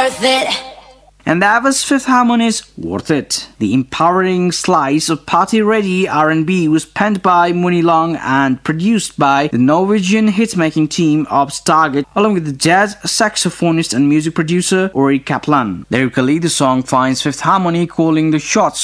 worth it. And that was Fifth Harmony's Worth It. The empowering slice of party-ready R&B was penned by Muni Long and produced by the Norwegian hit-making team of Stargate, along with the jazz saxophonist and music producer Ori Kaplan. Lyrically, the song finds Fifth Harmony calling the shots